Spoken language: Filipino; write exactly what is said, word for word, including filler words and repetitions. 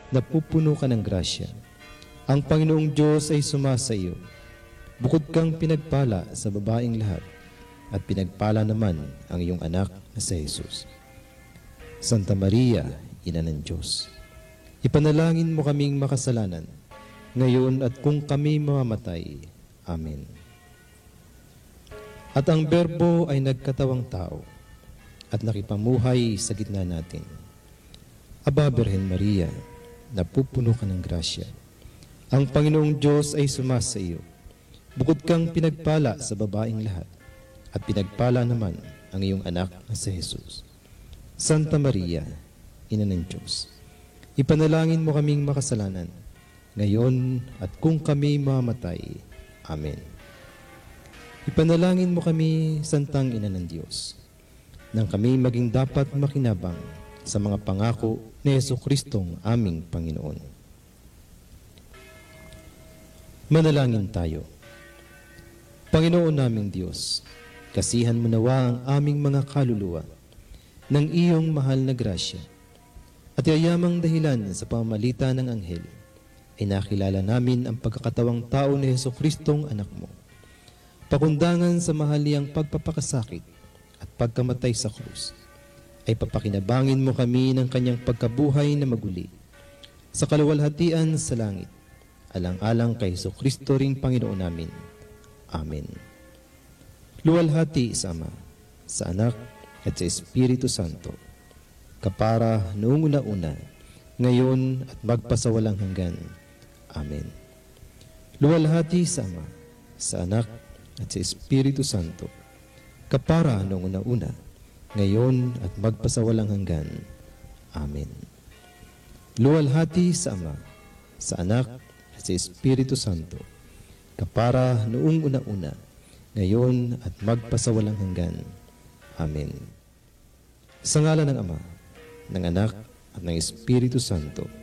napupuno ka ng grasya. Ang Panginoong Diyos ay sumasa iyo. Bukod kang pinagpala sa babaeng lahat, at pinagpala naman ang iyong anak na si Jesus. Santa Maria, Ina ng Diyos, ipanalangin mo kaming makasalanan, ngayon at kung kami mamamatay. Amen. At ang Berbo ay nagkatawang tao, at nakipamuhay sa gitna natin. Aba, Birhen Maria, napupuno ka ng grasya. Ang Panginoong Diyos ay sumasa iyo. Bukod kang pinagpala sa babaeng lahat, at pinagpala naman ang iyong anak na si Jesus. Santa Maria, Ina ng Diyos, ipanalangin mo kaming makasalanan, ngayon at kung kami mamatay. Amen. Ipanalangin mo kami, Santang Ina ng Diyos, nang kami maging dapat makinabang sa mga pangako ni Jesucristong aming Panginoon. Manalangin tayo. Panginoon naming Diyos, kasihan mo nawa ang aming mga kaluluwa ng iyong mahal na grasya, at yayamang dahilan sa pamamagitan ng anghel ay nakilala namin ang pagkakatawang tao ni Jesucristong anak mo. Pakundangan sa mahaliang pagpapakasakit at pagkamatay sa krus, ay papakinabangin mo kami ng kanyang pagkabuhay na maguli sa kaluwalhatian sa langit, alang-alang kay Jesucristo ring Panginoon namin. Amen. Luwalhati sa Ama, sa Anak, at sa Espiritu Santo, kapara noong una-una, ngayon at magpasawalang hanggan. Amen. Luwalhati sa Ama, sa Anak, at sa Espiritu Santo, kapara noong una-una, ngayon at magpasawalang hanggan. Amen. Luwalhati sa Ama, sa Anak, at sa Espiritu Santo, kapara noong una-una, ngayon at magpasawalang hanggan. Amen. Sa ngalan ng Ama, ng Anak, at ng Espiritu Santo.